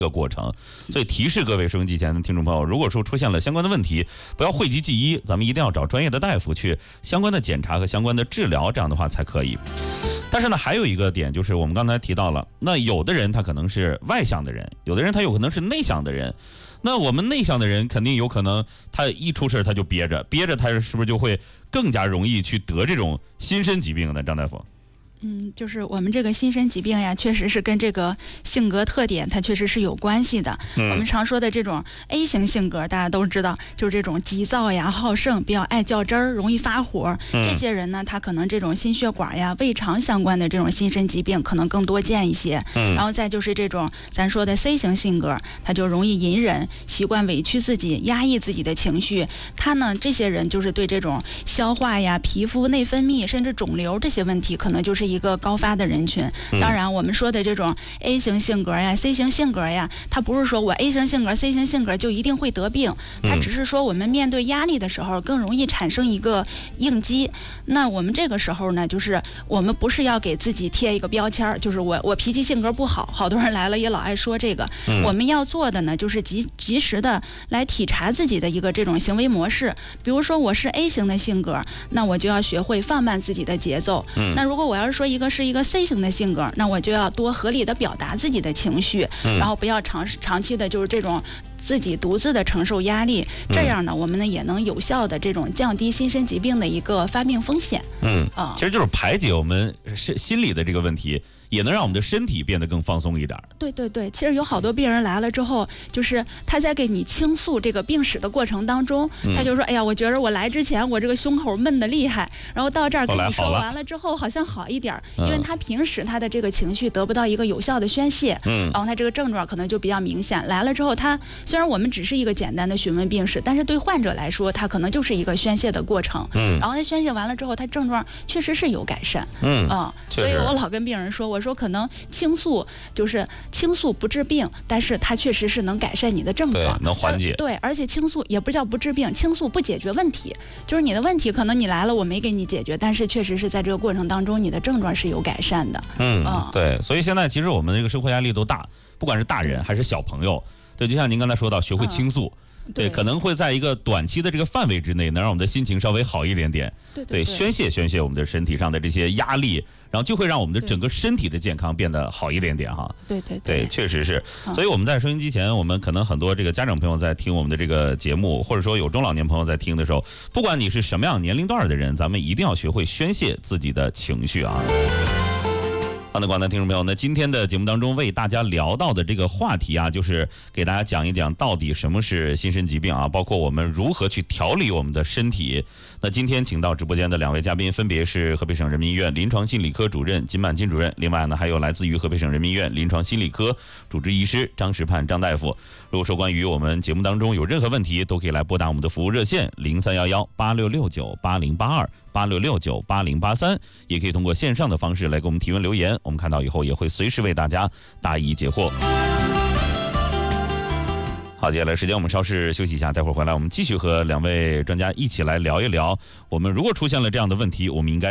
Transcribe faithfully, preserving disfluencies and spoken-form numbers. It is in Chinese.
个过程，所以提示各位收音机前的听众朋友，如果说出现了相关的问题，不要讳疾忌医，咱们一定要找专业的大夫去相关的检查和相关的治疗，这样的话才可以。但是呢，还有一个点就是我们刚才提到了，那有的人他可能是外向的人，有的人他有可能是内向的人。那我们内向的人肯定有可能，他一出事他就憋着，憋着他是不是就会更加容易去得这种心身疾病呢？张大夫。 嗯，就是我们这个心身疾病呀，确实是跟这个性格特点，它确实是有关系的。嗯、我们常说的这种 A 型性格，大家都知道，就是这种急躁呀、好胜、比较爱较真儿、容易发火。嗯、这些人呢，他可能这种心血管呀、胃肠相关的这种心身疾病可能更多见一些。嗯、然后再就是这种咱说的 C 型性格，他就容易隐忍，习惯委屈自己、压抑自己的情绪。他呢，这些人就是对这种消化呀、皮肤、内分泌甚至肿瘤这些问题，可能就是一个高发的人群。当然我们说的这种 A 型性格呀 C 型性格呀，它不是说我 A 型性格 C 型性格就一定会得病，它只是说我们面对压力的时候更容易产生一个应激。那我们这个时候呢，就是我们不是要给自己贴一个标签，就是我我脾气性格不好，好多人来了也老爱说这个。我们要做的呢，就是及及时的来体察自己的一个这种行为模式。比如说我是 A 型的性格，那我就要学会放慢自己的节奏。那如果我要是说一个是一个 C 型的性格，那我就要多合理的表达自己的情绪，嗯、然后不要长长期的就是这种自己独自的承受压力，这样呢，我们呢也能有效的这种降低心身疾病的一个发病风险。嗯啊， 其实就是排解我们心心理的这个问题，也能让我们的身体变得更放松一点。 对对对，其实有好多病人来了之后，就是他在给你倾诉这个病史的过程当中，嗯、他就说：“哎呀，我觉得我来之前我这个胸口闷得厉害，然后到这儿跟你说完了之后，好像好一点，因为他平时他的这个情绪得不到一个有效的宣泄，嗯，然后他这个症状可能就比较明显。来了之后，他虽然我们只是一个简单的询问病史，但是对患者来说，他可能就是一个宣泄的过程。嗯，然后他宣泄完了之后，他症状确实是有改善。嗯啊，所以我老跟病人说，我说可能。倾诉就是倾诉不治病，但是它确实是能改善你的症状， 能缓解。 对，而且倾诉也不叫不治病，倾诉不解决问题，就是你的问题可能你来了我没给你解决，但是确实是在这个过程当中你的症状是有改善的。 嗯，嗯对，所以现在其实我们这个生活压力都大，不管是大人还是小朋友，对，就像您刚才说到，学会倾诉。嗯对，可能会在一个短期的这个范围之内，能让我们的心情稍微好一点点。 对，对对宣泄宣泄我们的身体上的这些压力，然后就会让我们的整个身体的健康变得好一点点哈。 对对对, 对，确实是。所以我们在收音机前，我们可能很多这个家长朋友在听我们的这个节目，或者说有中老年朋友在听的时候，不管你是什么样年龄段的人，咱们一定要学会宣泄自己的情绪啊。好的，广大听众朋友，那今天的节目当中为大家聊到的这个话题啊，就是给大家讲一讲到底什么是心身疾病啊，包括我们如何去调理我们的身体。那今天请到直播间的两位嘉宾分别是河北省人民医院临床心理科主任金满金主任，另外呢还有来自于河北省人民医院临床心理科主治医师张石盼张大夫。如果说关于我们节目当中有任何问题，都可以来拨打我们的服务热线零三幺幺八六六九八零八二八六六九八零八三，也可以通过线上的方式来给我们提问留言，我们看到以后也会随时为大家答疑解惑。好，接下来时间我们稍事休息一下，待会儿回来我们继续和两位专家一起来聊一聊，我们如果出现了这样的问题，我们应该